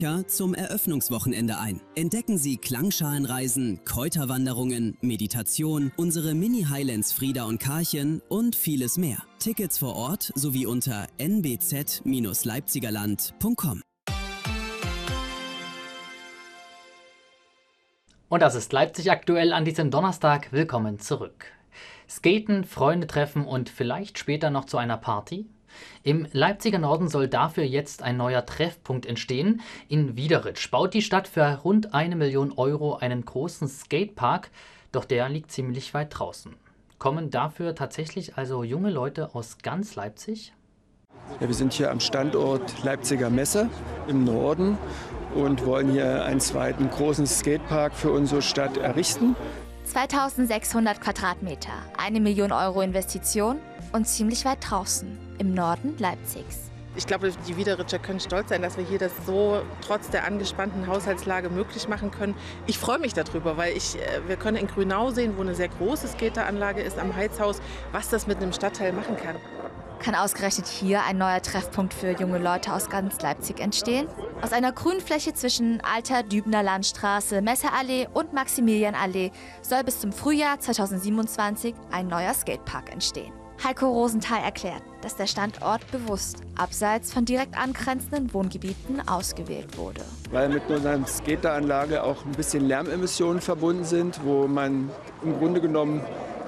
zum Eröffnungswochenende ein. Entdecken Sie Klangschalenreisen, Kräuterwanderungen, Meditation, unsere Mini-Highlands Frieda und Karchen und vieles mehr. Tickets vor Ort sowie unter nbz-leipzigerland.com. Und das ist Leipzig aktuell an diesem Donnerstag. Willkommen zurück. Skaten, Freunde treffen und vielleicht später noch zu einer Party? Im Leipziger Norden soll dafür jetzt ein neuer Treffpunkt entstehen. In Wiederitsch baut die Stadt für rund 1 Million Euro einen großen Skatepark, doch der liegt ziemlich weit draußen. Kommen dafür tatsächlich also junge Leute aus ganz Leipzig? Ja, wir sind hier am Standort Leipziger Messe im Norden und wollen hier einen zweiten großen Skatepark für unsere Stadt errichten. 2600 Quadratmeter, 1 Million Euro Investition und ziemlich weit draußen, im Norden Leipzigs. Ich glaube, die Wiederitscher können stolz sein, dass wir hier das so trotz der angespannten Haushaltslage möglich machen können. Ich freue mich darüber, weil wir können in Grünau sehen, wo eine sehr große Skateranlage ist am Heizhaus, was das mit einem Stadtteil machen kann. Kann ausgerechnet hier ein neuer Treffpunkt für junge Leute aus ganz Leipzig entstehen? Aus einer Grünfläche zwischen Alter Dübner Landstraße, Messerallee und Maximilianallee soll bis zum Frühjahr 2027 ein neuer Skatepark entstehen. Heiko Rosenthal erklärt, dass der Standort bewusst abseits von direkt angrenzenden Wohngebieten ausgewählt wurde. Weil mit einer Skateranlage auch ein bisschen Lärmemissionen verbunden sind, wo man im Grunde genommen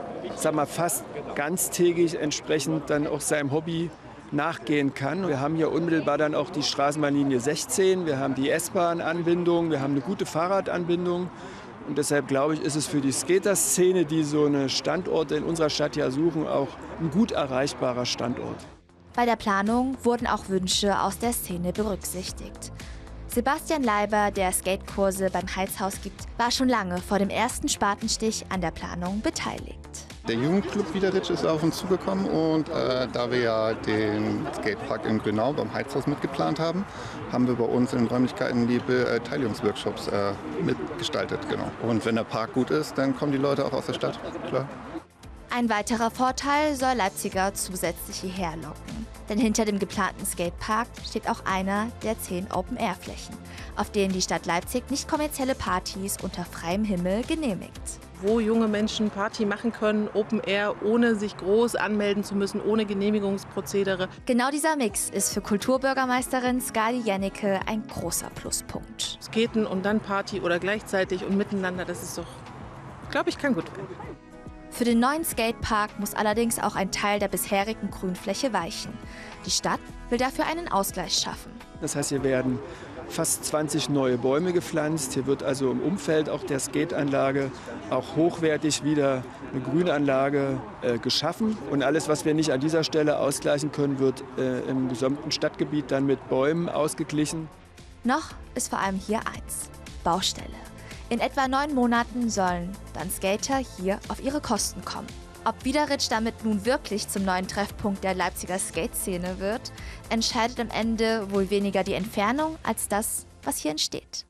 fast ganztägig entsprechend dann auch seinem Hobby nachgehen kann. Wir haben hier unmittelbar dann auch die Straßenbahnlinie 16, wir haben die S-Bahn-Anbindung, wir haben eine gute Fahrradanbindung. Und deshalb glaube ich, ist es für die Skater-Szene, die so eine Standorte in unserer Stadt ja suchen, auch ein gut erreichbarer Standort. Bei der Planung wurden auch Wünsche aus der Szene berücksichtigt. Sebastian Leiber, der Skatekurse beim Heizhaus gibt, war schon lange vor dem ersten Spatenstich an der Planung beteiligt. Der Jugendclub Wiederitsch ist auf uns zugekommen und da wir ja den Skatepark in Grünau beim Heizhaus mitgeplant haben, haben wir bei uns in den Räumlichkeiten die Beteiligungsworkshops mitgestaltet. Genau. Und wenn der Park gut ist, dann kommen die Leute auch aus der Stadt, klar. Ein weiterer Vorteil soll Leipziger zusätzlich hierher locken. Denn hinter dem geplanten Skatepark steht auch einer der 10 Open-Air-Flächen, auf denen die Stadt Leipzig nicht kommerzielle Partys unter freiem Himmel genehmigt. Wo junge Menschen Party machen können, Open Air, ohne sich groß anmelden zu müssen, ohne Genehmigungsprozedere. Genau dieser Mix ist für Kulturbürgermeisterin Skadi Jennecke ein großer Pluspunkt. Skaten und dann Party oder gleichzeitig und miteinander, das ist doch, glaube ich, kann gut werden. Für den neuen Skatepark muss allerdings auch ein Teil der bisherigen Grünfläche weichen. Die Stadt will dafür einen Ausgleich schaffen. Das heißt, hier werden fast 20 neue Bäume gepflanzt. Hier wird also im Umfeld auch der Skateanlage auch hochwertig wieder eine Grünanlage geschaffen. Und alles, was wir nicht an dieser Stelle ausgleichen können, wird im gesamten Stadtgebiet dann mit Bäumen ausgeglichen. Noch ist vor allem hier eins: Baustelle. In etwa 9 Monaten sollen dann Skater hier auf ihre Kosten kommen. Ob Wiederitsch damit nun wirklich zum neuen Treffpunkt der Leipziger Skate-Szene wird, entscheidet am Ende wohl weniger die Entfernung als das, was hier entsteht.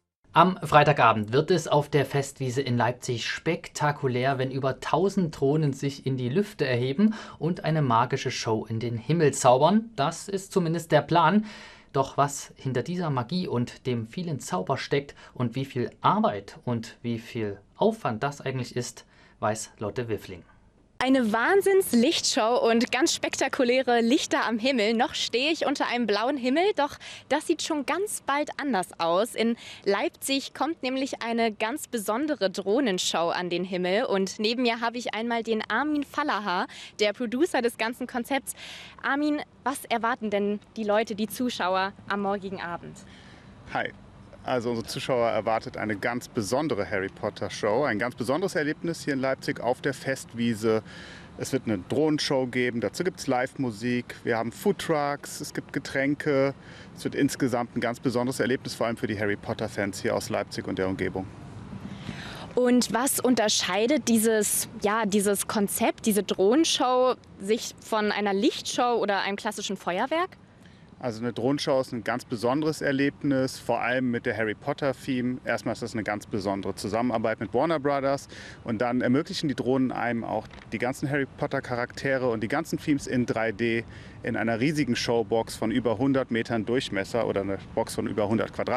Am Freitagabend wird es auf der Festwiese in Leipzig spektakulär, wenn über 1000 Drohnen sich in die Lüfte erheben und eine magische Show in den Himmel zaubern. Das ist zumindest der Plan. Doch was hinter dieser Magie und dem vielen Zauber steckt und wie viel Arbeit und wie viel Aufwand das eigentlich ist, weiß Lotte Wiffling. Eine Wahnsinns-Lichtshow und ganz spektakuläre Lichter am Himmel. Noch stehe ich unter einem blauen Himmel, doch das sieht schon ganz bald anders aus. In Leipzig kommt nämlich eine ganz besondere Drohnenshow an den Himmel. Und neben mir habe ich einmal den Armin Fallacher, der Producer des ganzen Konzepts. Armin, was erwarten denn die Leute, die Zuschauer am morgigen Abend? Hi. Also unsere Zuschauer erwartet eine ganz besondere Harry Potter Show, ein ganz besonderes Erlebnis hier in Leipzig auf der Festwiese. Es wird eine Drohnenshow geben, dazu gibt es Live-Musik, wir haben Foodtrucks, es gibt Getränke. Es wird insgesamt ein ganz besonderes Erlebnis, vor allem für die Harry Potter-Fans hier aus Leipzig und der Umgebung. Und was unterscheidet dieses Konzept, diese Drohnenshow, sich von einer Lichtshow oder einem klassischen Feuerwerk? Also eine Drohnenshow ist ein ganz besonderes Erlebnis, vor allem mit der Harry Potter-Theme. Erstmal ist das eine ganz besondere Zusammenarbeit mit Warner Brothers und dann ermöglichen die Drohnen einem auch die ganzen Harry Potter-Charaktere und die ganzen Themes in 3D in einer riesigen Showbox von über 100 Metern Durchmesser oder eine Box von über 100 Quadratmetern